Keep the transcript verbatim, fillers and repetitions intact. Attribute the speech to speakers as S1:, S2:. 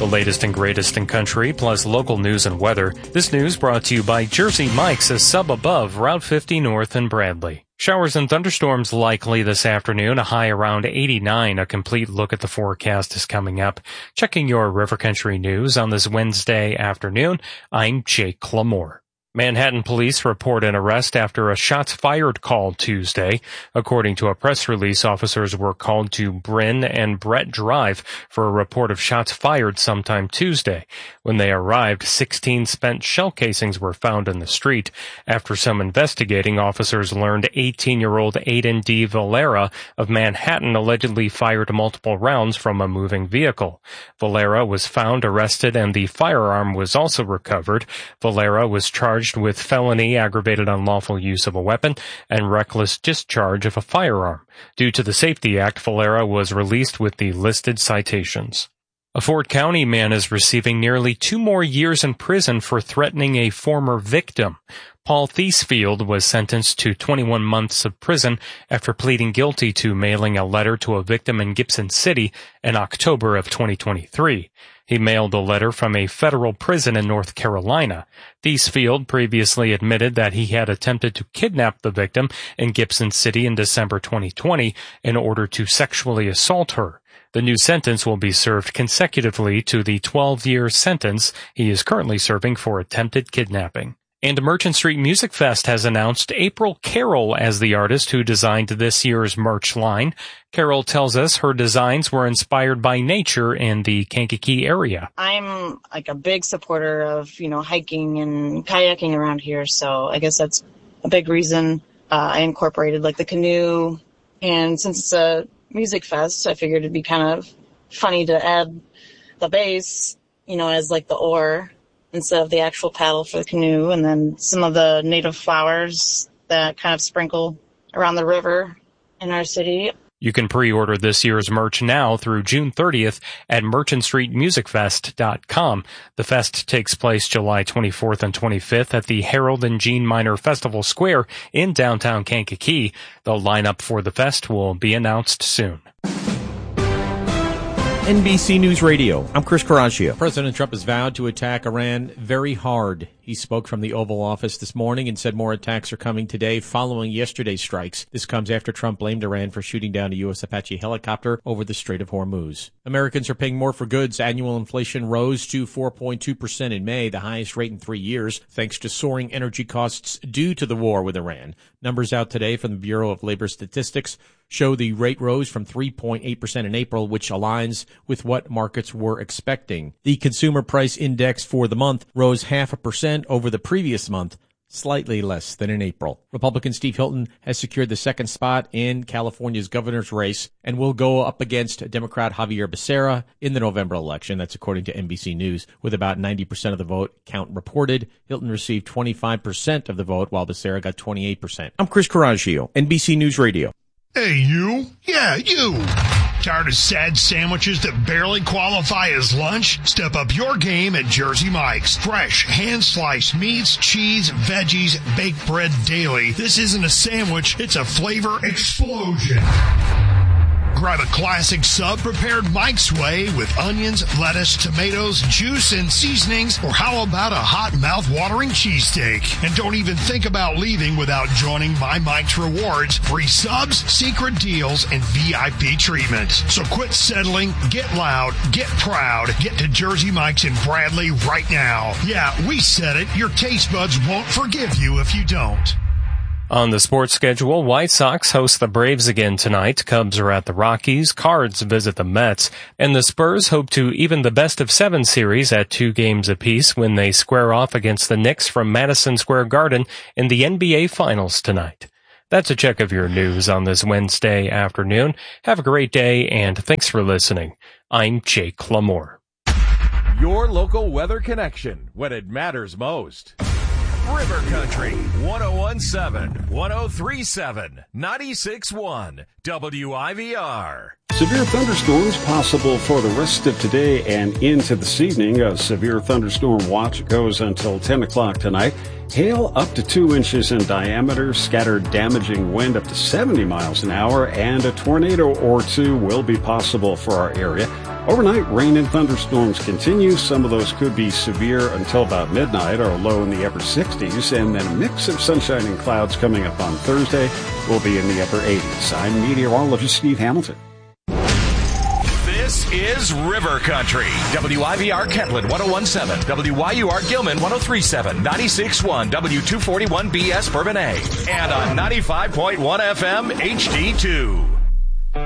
S1: The latest and greatest in country, plus local news and weather. This news brought to you by Jersey Mike's, a sub above Route fifty North in Bradley. Showers and thunderstorms likely this afternoon, a high around eighty-nine. A complete look at the forecast is coming up. Checking your River Country news on this Wednesday afternoon, I'm Jake Clamore. Manhattan police report an arrest after a shots fired call Tuesday. According to a press release, officers were called to Bryn and Brett Drive for a report of shots fired sometime Tuesday. When they arrived, sixteen spent shell casings were found in the street. After some investigating, officers learned eighteen-year-old Aiden D. Valera of Manhattan allegedly fired multiple rounds from a moving vehicle. Valera was found, arrested, and the firearm was also recovered. Valera was charged with felony, aggravated unlawful use of a weapon, and reckless discharge of a firearm. Due to the Safety Act, Valera was released with the listed citations. A Fort County man is receiving nearly two more years in prison for threatening a former victim. Paul Thiesfield was sentenced to twenty-one months of prison after pleading guilty to mailing a letter to a victim in Gibson City in October of twenty twenty-three. He mailed a letter from a federal prison in North Carolina. Thiesfield previously admitted that he had attempted to kidnap the victim in Gibson City in December twenty twenty in order to sexually assault her. The new sentence will be served consecutively to the twelve-year sentence he is currently serving for attempted kidnapping. And Merchant Street Music Fest has announced April Carroll as the artist who designed this year's merch line. Carroll tells us her designs were inspired by nature in the Kankakee area.
S2: I'm like a big supporter of, you know, hiking and kayaking around here, so I guess that's a big reason uh, I incorporated like the canoe. And since it's a music fest, I figured it'd be kind of funny to add the bass, you know, as like the oar instead of the actual paddle for the canoe, and then some of the native flowers that kind of sprinkle around the river in our city.
S1: You can pre-order this year's merch now through June thirtieth at merchant street music fest dot com. The fest takes place July twenty-fourth and twenty-fifth at the Harold and Jean Miner Festival Square in downtown Kankakee. The lineup for the fest will be announced soon.
S3: N B C News Radio, I'm Chris Caraccio.
S4: President Trump has vowed to attack Iran very hard. He spoke from the Oval Office this morning and said more attacks are coming today following yesterday's strikes. This comes after Trump blamed Iran for shooting down a U S Apache helicopter over the Strait of Hormuz. Americans are paying more for goods. Annual inflation rose to four point two percent in May, the highest rate in three years, thanks to soaring energy costs due to the war with Iran. Numbers out today from the Bureau of Labor Statistics show the rate rose from three point eight percent in April, which aligns with what markets were expecting. The Consumer Price Index for the month rose half a percent over the previous month, slightly less than in April. Republican Steve Hilton has secured the second spot in California's governor's race and will go up against Democrat Javier Becerra in the November election. That's according to N B C News. With about ninety percent of the vote count reported, Hilton received twenty-five percent of the vote, while Becerra got twenty-eight percent.
S3: I'm Chris Caraccio, N B C News Radio.
S5: Hey, you. Yeah, you. Tired of sad sandwiches that barely qualify as lunch? Step up your game at Jersey Mike's. Fresh, hand-sliced meats, cheese, veggies, baked bread daily. This isn't a sandwich, it's a flavor explosion. Grab a classic sub prepared Mike's way with onions, lettuce, tomatoes, juice, and seasonings, or how about a hot mouth-watering cheesesteak? And don't even think about leaving without joining My Mike's Rewards, free subs, secret deals, and V I P treatment. So quit settling, get loud, get proud, get to Jersey Mike's in Bradley right now. Yeah, we said it. Your taste buds won't forgive you if you don't.
S1: On the sports schedule, White Sox host the Braves again tonight, Cubs are at the Rockies, Cards visit the Mets, and the Spurs hope to even the best-of-seven series at two games apiece when they square off against the Knicks from Madison Square Garden in the N B A Finals tonight. That's a check of your news on this Wednesday afternoon. Have a great day, and thanks for listening. I'm Jake Clamore.
S6: Your local weather connection when it matters most. River Country, one oh one point seven, one oh three point seven, ninety-six point one, W I V R.
S7: Severe thunderstorms possible for the rest of today and into this evening. A severe thunderstorm watch goes until ten o'clock tonight. Hail up to two inches in diameter, scattered damaging wind up to seventy miles an hour, and a tornado or two will be possible for our area. Overnight, rain and thunderstorms continue. Some of those could be severe until about midnight. Our low in the upper sixties, and then a mix of sunshine and clouds coming up on Thursday will be in the upper eighties. I'm meteorologist Steve Hamilton.
S6: This is River Country. W I V R Kentland one oh one point seven, W Y U R Gilman one oh three point seven, ninety-six point one W two forty-one B S Bourbonnais, and on ninety-five point one F M H D two.